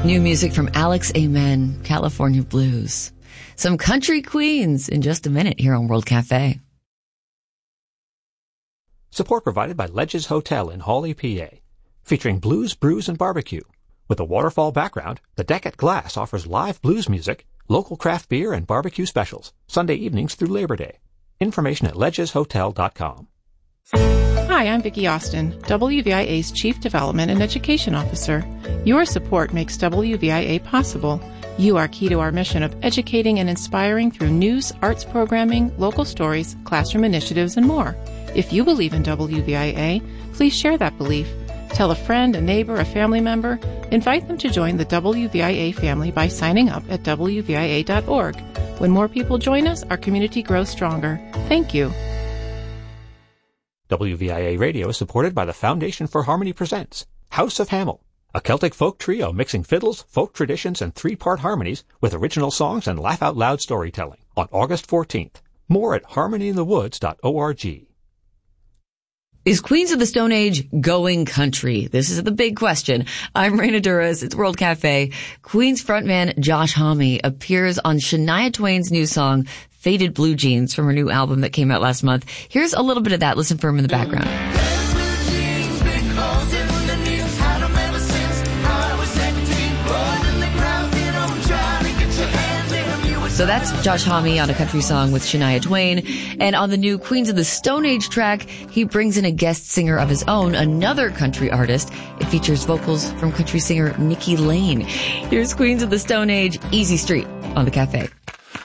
New music from Alex Amen, California Blues. Some country queens in just a minute here on World Cafe. Support provided by Ledges Hotel in Hawley, PA. Featuring blues, brews, and barbecue. With a waterfall background, the Deck at Glass offers live blues music, local craft beer, and barbecue specials, Sunday evenings through Labor Day. Information at ledgeshotel.com. Hi, I'm Vicki Austin, WVIA's Chief Development and Education Officer. Your support makes WVIA possible. You are key to our mission of educating and inspiring through news, arts programming, local stories, classroom initiatives, and more. If you believe in WVIA, please share that belief. Tell a friend, a neighbor, a family member. Invite them to join the WVIA family by signing up at WVIA.org. When more people join us, our community grows stronger. Thank you. WVIA Radio is supported by the Foundation for Harmony Presents House of Hamel, a Celtic folk trio mixing fiddles, folk traditions, and three-part harmonies with original songs and laugh-out-loud storytelling on August 14th. More at harmonyinthewoods.org. Is Queens of the Stone Age going country? This is the big question. I'm Raina Duras. It's World Cafe. Queens frontman Josh Homme appears on Shania Twain's new song, Faded Blue Jeans, from her new album that came out last month. Here's a little bit of that. Listen for him in the background. So that's Josh Homme on a country song with Shania Twain. And on the new Queens of the Stone Age track, he brings in a guest singer of his own, another country artist. It features vocals from country singer Nikki Lane. Here's Queens of the Stone Age, Easy Street on the Cafe.